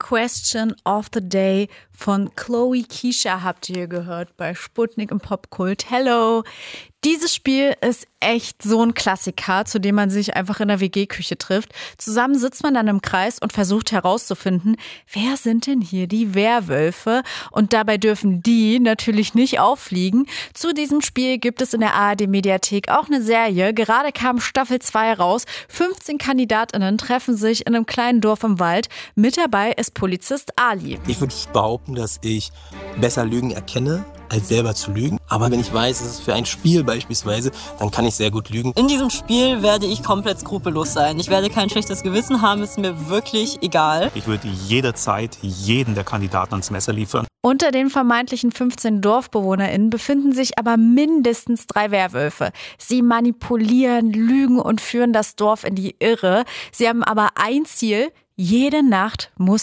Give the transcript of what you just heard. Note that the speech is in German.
Question of the Day von Chloe Keisha habt ihr gehört bei Sputnik im Popkult. Hello! Dieses Spiel ist echt so ein Klassiker, zu dem man sich einfach in der WG-Küche trifft. Zusammen sitzt man dann im Kreis und versucht herauszufinden, wer sind denn hier die Werwölfe? Und dabei dürfen die natürlich nicht auffliegen. Zu diesem Spiel gibt es in der ARD-Mediathek auch eine Serie. Gerade kam Staffel 2 raus. 15 KandidatInnen treffen sich in einem kleinen Dorf im Wald. Mit dabei ist Polizist Ali. Ich würde behaupten, dass ich besser Lügen erkenne, als selber zu lügen. Aber wenn ich weiß, es ist für ein Spiel beispielsweise, dann kann ich sehr gut lügen. In diesem Spiel werde ich komplett skrupellos sein. Ich werde kein schlechtes Gewissen haben, ist mir wirklich egal. Ich würde jederzeit jeden der Kandidaten ans Messer liefern. Unter den vermeintlichen 15 DorfbewohnerInnen befinden sich aber mindestens 3 Werwölfe. Sie manipulieren, lügen und führen das Dorf in die Irre. Sie haben aber ein Ziel: jede Nacht muss